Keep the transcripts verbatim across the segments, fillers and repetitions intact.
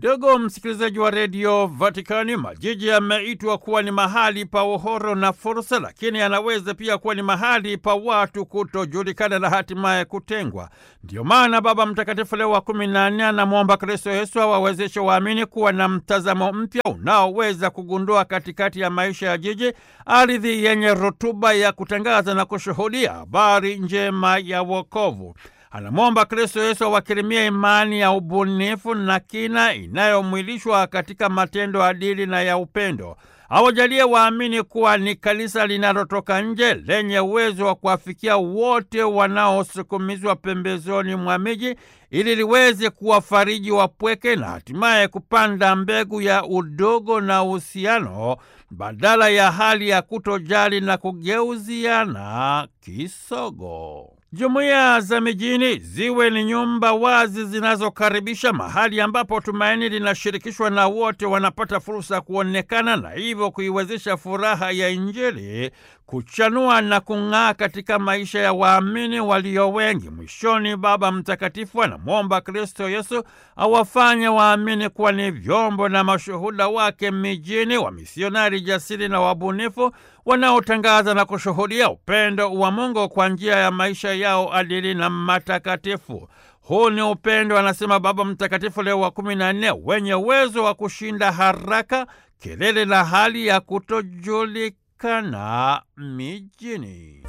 Ndugu msikilizaji wa redio Vatikani, majiji yameitwa kuwa ni mahali pa uhuru na fursa, lakini yanaweza pia kuwa ni mahali pa watu kutojulikana na hatimaye kutengwa. Ndiyo maana Baba Mtakatifu Leo wa kumi na nne anamwomba Kristo Yesu awawezeshe waamini kuwa na mtazamo mpya unaoweza kugundua katikati ya maisha ya jiji ardhi yenye rutuba ya kutangaza na kushuhudia habari njema ya wokovu. Anamwomba Kristo Yesu awakirimie imani ya ubunifu na kina inayomwilishwa katika matendo adili na ya upendo. Awajalie waamini kuwa ni kanisa linalotoka nje lenye uwezo wa kuwafikia wote wanaosukumizwa pembezoni mwa miji ili liweze kuwafariji wapweke na hatimaye kupanda mbegu ya udogo na uhusiano badala ya hali ya kutojali na kugeuziana kisogo. Jumuiya za mijini ziwe ni nyumba wazi zinazokaribisha, mahali ambapo tumaini linashirikishwa na wote wanapata fursa kuonekana, na hivyo kuiwezesha furaha ya Injili kuchanua na kung'aa katika maisha ya waamini walio wengi. Mwishoni, Baba Mtakatifu anamwomba Kristo Yesu awafanye waamini kuwa ni vyombo na mashuhuda wake mijini, wa misionari jasiri na wabunifu wanaotangaza na kushuhudia upendo wa Mungu kwa njia ya maisha yao adili na matakatifu. Huu ni upendo, anasema Baba Mtakatifu Leo wa kumi na nne, wenye uwezo wa kushinda haraka kelele na hali ya kutojulikana mijini.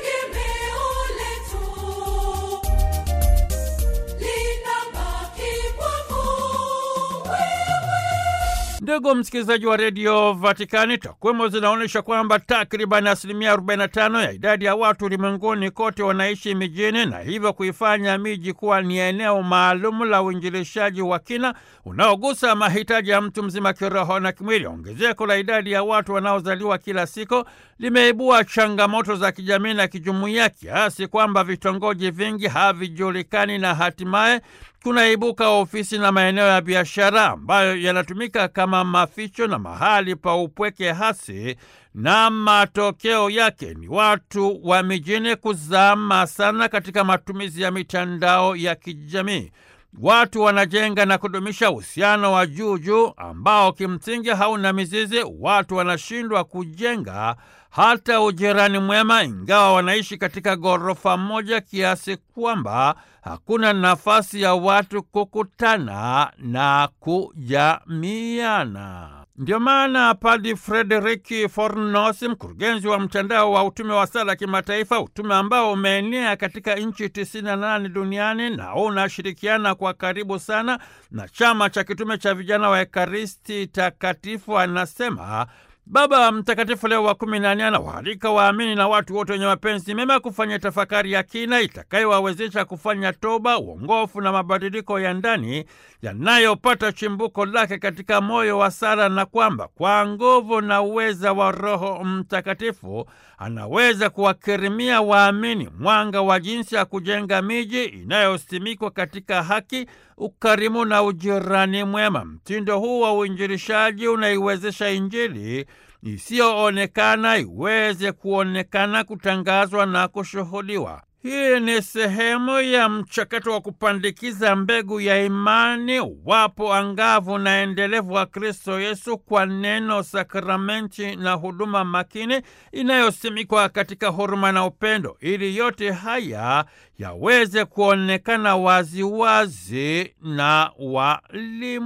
Ndugu msikilizaji wa redio Vatikani, takwimu zinaonyesha kwamba takriban asilimia arobaini na tano ya idadi ya watu ulimwenguni kote wanaishi mijini, na hivyo kuifanya miji kuwa ni eneo maalumu la uinjilishaji wa kina unaogusa mahitaji ya mtu mzima kiroho na kimwili. Ongezeko la idadi ya watu wanaozaliwa kila siku limeibua changamoto za kijamii na kijumuiya kiasi kwamba vitongoji vingi havijulikani, na hatimaye kunaibuka ofisi na maeneo ya biashara ambayo yanatumika kama maficho na mahali pa upweke hasi, na matokeo yake ni watu wa mijini kuzama sana katika matumizi ya mitandao ya kijamii. Watu wanajenga na kudumisha uhusiano wa juu juu ambao kimsingi hauna mizizi. Watu wanashindwa kujenga hata ujirani mwema, ingawa wanaishi katika ghorofa moja, kiasi kwamba hakuna nafasi ya watu kukutana na kujamiana. Ndio maana Padre Frederick Fornos, mkurugenzi wa mtandao wa utume wa sala kimataifa, utume ambao umeenea katika nchi tisini na nane duniani na unashirikiana kwa karibu sana na chama cha kitume cha vijana wa Ekaristi Takatifu, anasema Baba Mtakatifu Leo wa kumi na nne anawaalika waamini na watu wote wenye mapenzi mema kufanya tafakari ya kina itakayowawezesha kufanya toba, uongofu na mabadiliko ya ndani yanayopata chimbuko lake katika moyo wa sala, na kwamba kwa nguvu na uweza wa Roho Mtakatifu anaweza kuwakirimia waamini mwanga wa jinsi ya kujenga miji inayosimikwa katika haki, ukarimu na ujirani mwema. Mtindo huu wa uinjilishaji unaiwezesha Injili isiyoonekana iweze kuonekana, kutangazwa na kushuhudiwa. Hii ni sehemu ya mchakato wa kupandikiza mbegu ya imani, wapo angavu na endelevu wa Kristo Yesu kwa neno, sakramenti na huduma makini inayosimikwa katika huruma na upendo, ili yote haya yaweze kuonekana waziwazi na walimu.